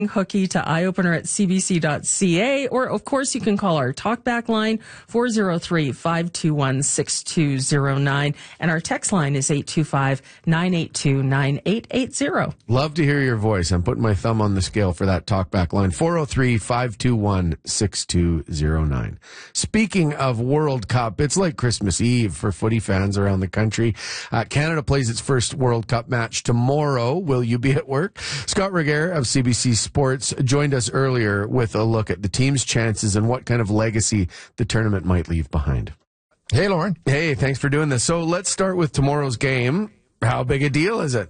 hooky to eyeopener at cbc.ca, or of course you can call our talkback line 403-521-6209, and our text line is 825-982-9880. Love to hear your voice. I'm putting my thumb on the scale for that talkback line, 403-521-6209. Speaking of World Cup, it's like Christmas Eve for footy fans around the country. Canada plays its first World Cup match tomorrow. Will you be at work? Scott Regehr of CBC Sports joined us earlier with a look at the team's chances and what kind of legacy the tournament might leave behind. Hey, Lauren. Hey, thanks for doing this. So let's start with tomorrow's game. How big a deal is it?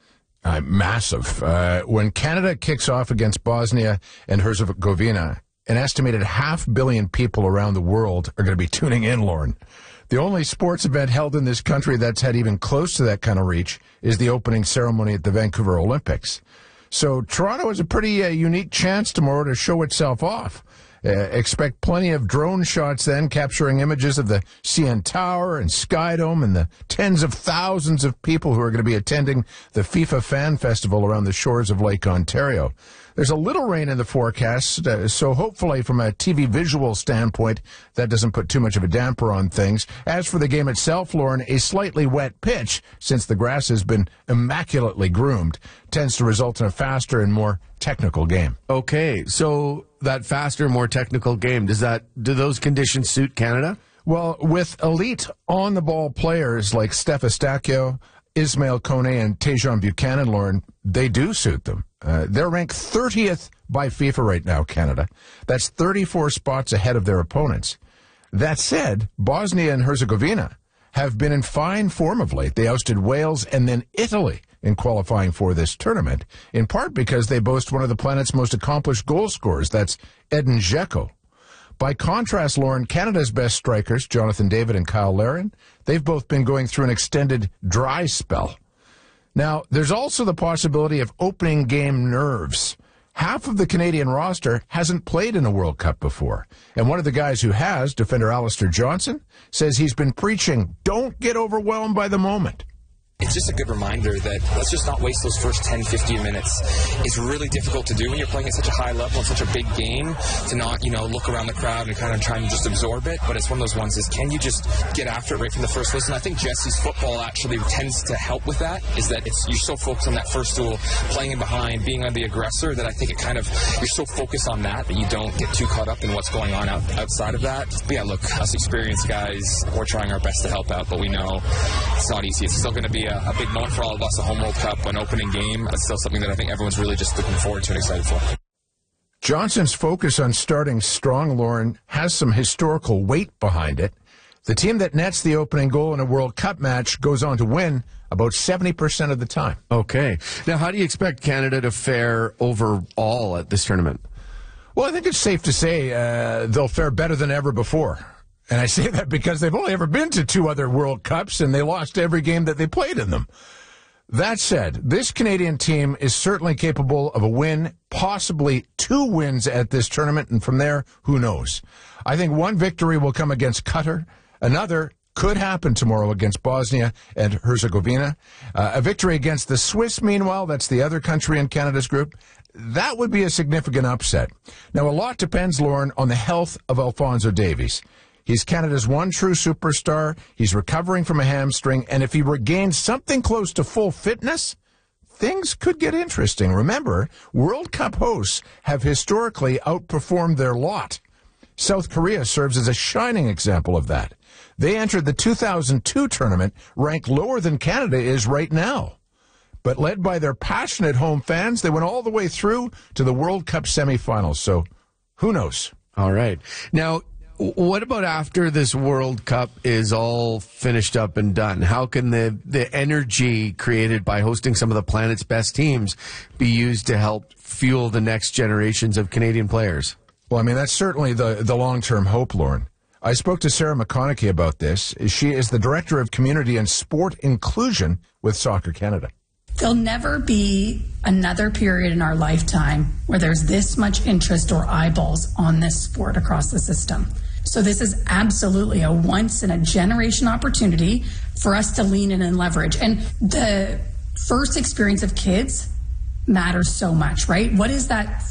Massive. When Canada kicks off against Bosnia and Herzegovina, an estimated 500 million people around the world are going to be tuning in, Lauren. The only sports event held in this country that's had even close to that kind of reach is the opening ceremony at the Vancouver Olympics. So Toronto has a pretty unique chance tomorrow to show itself off. Expect plenty of drone shots then, capturing images of the CN Tower and Skydome and the tens of thousands of people who are going to be attending the FIFA Fan Festival around the shores of Lake Ontario. There's a little rain in the forecast, so hopefully from a TV visual standpoint, that doesn't put too much of a damper on things. As for the game itself, Lauren, a slightly wet pitch, since the grass has been immaculately groomed, tends to result in a faster and more technical game. Okay, so that faster, more technical game, do those conditions suit Canada? Well, with elite on-the-ball players like Steph Eustaquio, Ismail Kone, and Tejon Buchanan, Lauren, they do suit them. They're ranked 30th by FIFA right now, Canada. That's 34 spots ahead of their opponents. That said, Bosnia and Herzegovina have been in fine form of late. They ousted Wales and then Italy in qualifying for this tournament, in part because they boast one of the planet's most accomplished goal scorers. That's Edin Dzeko. By contrast, Lauren, Canada's best strikers, Jonathan David and Kyle Larin, they've both been going through an extended dry spell. Now, there's also the possibility of opening game nerves. Half of the Canadian roster hasn't played in a World Cup before. And one of the guys who has, defender Alistair Johnson, says he's been preaching, don't get overwhelmed by the moment. It's just a good reminder that let's just not waste those first 10, 15 minutes. It's really difficult to do when you're playing at such a high level and such a big game to not, look around the crowd and kind of try and just absorb it. But it's one of those ones is, can you just get after it right from the first listen? I think Jesse's football actually tends to help with that, is that you're so focused on that first duel, playing in behind, being on the aggressor, that I think you're so focused on that you don't get too caught up in what's going on outside of that. But yeah, look, us experienced guys, we're trying our best to help out, but we know it's not easy. It's still going to be a big moment for all of us, a home World Cup, an opening game. It's still something that I think everyone's really just looking forward to and excited for. Johnson's focus on starting strong, Lauren, has some historical weight behind it. The team that nets the opening goal in a World Cup match goes on to win about 70% of the time. Okay. Now, how do you expect Canada to fare overall at this tournament? Well, I think it's safe to say they'll fare better than ever before. And I say that because they've only ever been to 2 other World Cups, and they lost every game that they played in them. That said, this Canadian team is certainly capable of a win, possibly 2 wins at this tournament, and from there, who knows? I think one victory will come against Qatar. Another could happen tomorrow against Bosnia and Herzegovina. A victory against the Swiss, meanwhile, that's the other country in Canada's group. That would be a significant upset. Now, a lot depends, Lauren, on the health of Alphonso Davies. He's Canada's one true superstar. He's recovering from a hamstring, and if he regains something close to full fitness, things could get interesting. Remember, World Cup hosts have historically outperformed their lot. South Korea serves as a shining example of that. They entered the 2002 tournament ranked lower than Canada is right now. But led by their passionate home fans, they went all the way through to the World Cup semifinals. So who knows? All right. Now, what about after this World Cup is all finished up and done? How can the energy created by hosting some of the planet's best teams be used to help fuel the next generations of Canadian players? Well, I mean, that's certainly the long-term hope, Lauren. I spoke to Sarah McConaughey about this. She is the Director of Community and Sport Inclusion with Soccer Canada. There'll never be another period in our lifetime where there's this much interest or eyeballs on this sport across the system. So this is absolutely a once-in-a-generation opportunity for us to lean in and leverage. And the first experience of kids matters so much, right? What is that